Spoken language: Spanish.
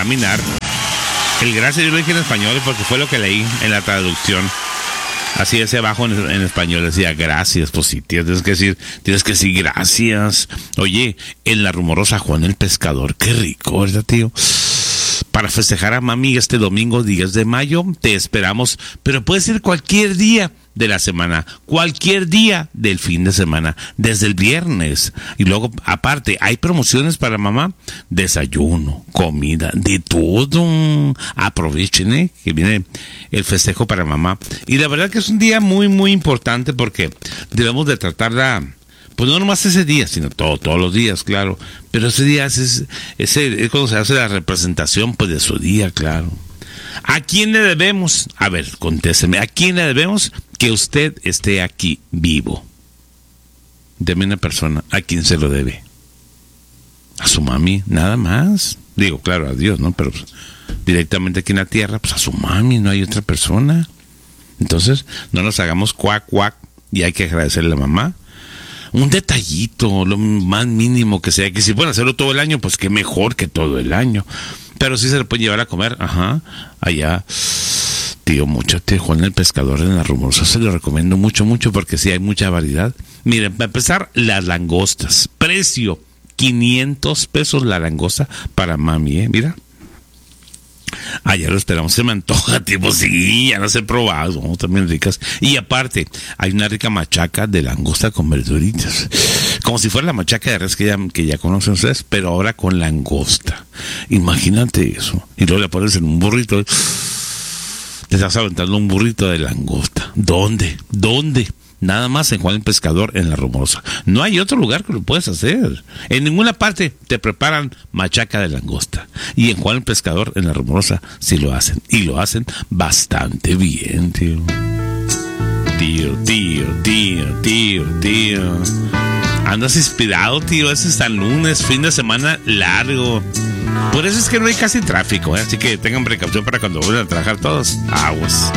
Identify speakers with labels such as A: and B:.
A: caminar. El gracias yo lo dije en español porque fue lo que leí en la traducción. Así ese abajo en español decía gracias, pues sí, tienes que decir gracias. Oye, en la rumorosa Juan el Pescador, qué rico, ¿verdad, tío? Para festejar a mami este domingo 10 de mayo, te esperamos, pero puede ser cualquier día de la semana, cualquier día del fin de semana, desde el viernes. Y luego, aparte, hay promociones para mamá, desayuno, comida, de todo. Aprovechen, que viene el festejo para mamá. Y la verdad que es un día muy, muy importante porque debemos de tratarla, pues no nomás ese día, sino todos los días, claro. Pero ese día es cuando se hace la representación, pues, de su día, claro. ¿A quién le debemos? A ver, contésteme. ¿A quién le debemos que usted esté aquí vivo? Deme una persona. ¿A quién se lo debe? A su mami, nada más. Digo, claro, a Dios, ¿no? Pero pues, directamente aquí en la tierra, pues a su mami, no hay otra persona. Entonces, no nos hagamos cuac, y hay que agradecerle a la mamá. Un detallito, lo más mínimo que sea, que si pueden hacerlo todo el año, pues qué mejor que todo el año. Pero sí se le puede llevar a comer, allá. Tío, Juan el Pescador en la Rumorosa, se lo recomiendo mucho, porque sí hay mucha variedad. Miren, para empezar, las langostas. Precio, 500 pesos la langosta para mami, mira. Allá lo esperamos, se me antoja, tipo, sí, ya las he probado, ¿no? También ricas. Y aparte, hay una rica machaca de langosta con verduritas. Como si fuera la machaca de res que ya conocen ustedes, pero ahora con langosta. Imagínate eso. Y luego le pones en un burrito. Te estás aventando un burrito de langosta. ¿Dónde? Nada más en Juan el Pescador en la Rumorosa. No hay otro lugar que lo puedes hacer. En ninguna parte te preparan machaca de langosta. Y en Juan el Pescador en la Rumorosa sí lo hacen. Y lo hacen bastante bien, tío. Tío. Andas inspirado, tío. Ese es el lunes, fin de semana largo. Por eso es que no hay casi tráfico, ¿eh? Así que tengan precaución para cuando vuelvan a trabajar todos. Aguas.